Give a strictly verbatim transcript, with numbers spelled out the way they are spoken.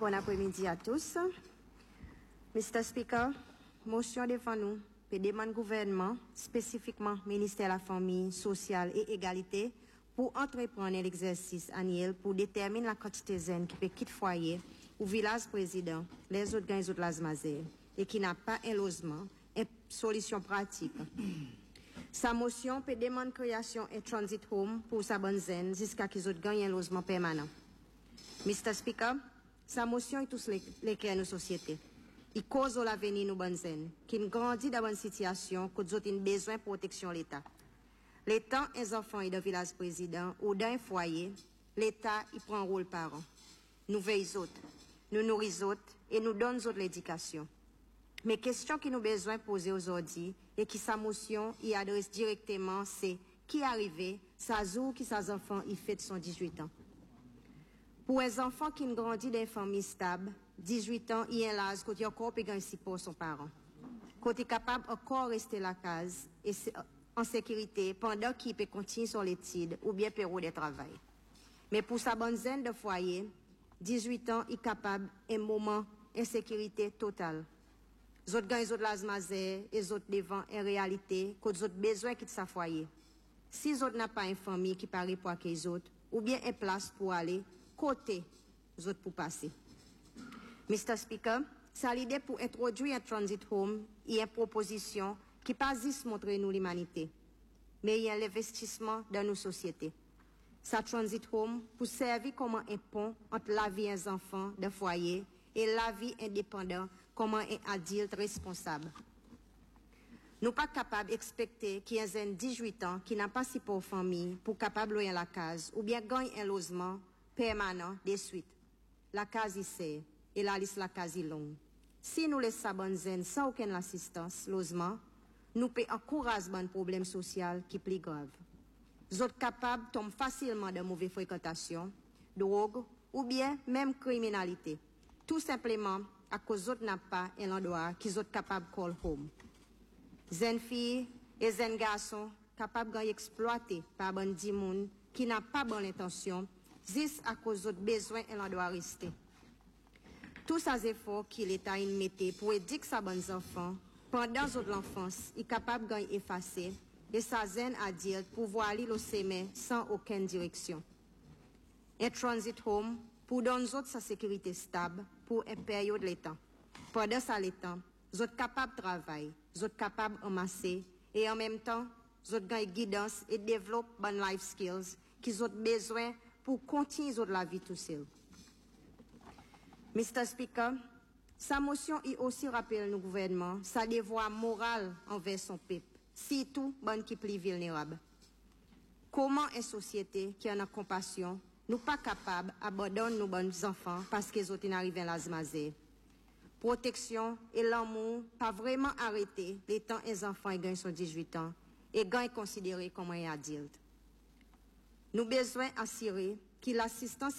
Bon après-midi à tous. mister Speaker, motion devant nous pour demander gouvernement, spécifiquement ministère de la Famille, Sociale et Égalité, pour entreprendre l'exercice annuel pour déterminer la quantité de zen qui peut quitter foyer ou village président, les autres gains autres lazmazé, et qui n'a pas un logement, une solution pratique. Sa motion peut demander création et transit home pour sa bonne zen jusqu'à qu'ils autres gagnent un logement permanent. mister Speaker, sa motion est tous les, les cœurs de nos sociétés. Il cause l'avenir nous bonnes zen, qui nous grandit dans une situation que nous avons besoin de protection de l'État. L'État, les enfants et le village président ou dans un foyer, l'État y prend un rôle parent. Nous veillons autres, nous nourrissons autres et nous donnons autres l'éducation. Mais question qui nous besoin de poser aujourd'hui et qui sa motion y adresse directement, c'est qui arrivé, sa jour qui ses enfants y fête son dix-huit ans. Pour les enfants qui ont grandi dans une famille stable, dix-huit ans, il y a un âge côté encore peut gagner pour son parent. Côté capable encore rester la case et en sécurité pendant qu'il peut continuer son étude ou bien période de travail. Mais pour sa bonne zen de foyer, dix-huit ans, il est capable un moment insécurité totale. Les autres gagnent les autres lazmazé, les autres devant en réalité, que les autres besoin quitter sa foyer. Si les autres n'ont pas une famille qui paraît pour accueillir les autres, ou bien une place pour aller, côté les autres pour passer. mister Speaker, c'est l'idée pour introduire un transit home et une proposition qui pas juste montrer nous l'humanité, mais il y a l'investissement dans nos sociétés. Ça transit home pour servir comme un pont entre la vie des enfants de foyer et la vie indépendante comme un adulte responsable. Nous ne sommes pas capables d'expecter qu'il y ait un dix-huit ans qui n'a pas si pour famille pour capable loyer la case ou bien gagner un logement permanent de suite. La case ici et la liste la case est longue. Si nous laissons bonne zen sans aucune assistance, logement, nous pouvons encourager un problème social qui est plus grave. Nous sommes capables de tomber facilement de mauvaises fréquentations, drogue ou bien même criminalité. Tout simplement à cause d'autres n'a pas un endroit qu'ils sont capables de call home. Zen filles et zen garçons capables d'exploiter par bon dimoun qui n'a pas bonne intention, juste à cause d'autres besoins et l'endroit rester. Tous ces efforts qu'il l'État mettait pour éduquer sa bonnes enfants pendant l'enfance, il est capable d'effacer et sa zen adulte pour voir aller au sommet sans aucune direction. Un transit home pour donner sa sécurité stable pour une période de temps. Pendant ça, le temps, vous êtes capable de travailler, vous êtes capable d'amasser et en même temps, vous êtes gagné guidance et développer bonnes life skills qu'ils ont besoin pour continuer la vie tout seul. mister Speaker, sa motion y aussi rappelle au gouvernement sa devoir moral envers son peuple, surtout bon qui plus vulnérable. Comment une société qui en a compassion nous pas capable d'abandonner nos bons enfants parce qu'ils ont arrivé à l'azmazé. Protection et l'amour pas vraiment arrêté les temps les enfants gagnent sur dix-huit ans et gagnent considérés comme un adulte. Nous besoin assurer que l'assistance